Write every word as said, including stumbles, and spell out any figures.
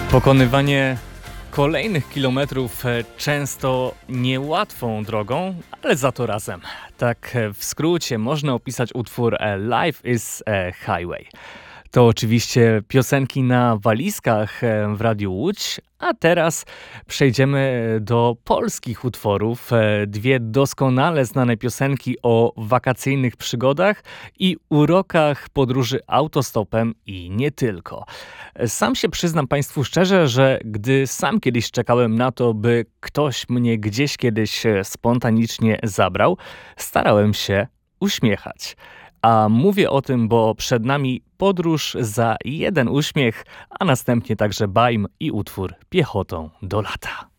Pokonywanie kolejnych kilometrów często niełatwą drogą, ale za to razem. Tak w skrócie można opisać utwór Life is a Highway. To oczywiście piosenki na walizkach w Radiu Łódź, a teraz przejdziemy do polskich utworów. Dwie doskonale znane piosenki o wakacyjnych przygodach i urokach podróży autostopem i nie tylko. Sam się przyznam Państwu szczerze, że gdy sam kiedyś czekałem na to, by ktoś mnie gdzieś kiedyś spontanicznie zabrał, starałem się uśmiechać. A mówię o tym, bo przed nami podróż za jeden uśmiech, a następnie także Bajm i utwór Piechotą do lata.